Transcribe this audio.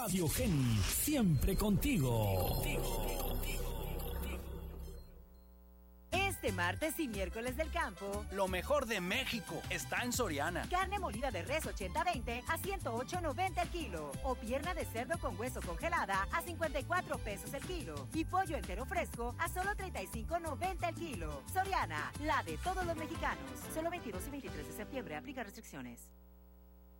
Radio Geni, siempre contigo. Este martes y miércoles del campo, lo mejor de México está en Soriana. Carne molida de res 80-20 a 108.90 el kilo. O pierna de cerdo con hueso congelada a 54 pesos el kilo. Y pollo entero fresco a solo 35.90 el kilo. Soriana, la de todos los mexicanos. Solo 22 y 23 de septiembre. Aplica restricciones.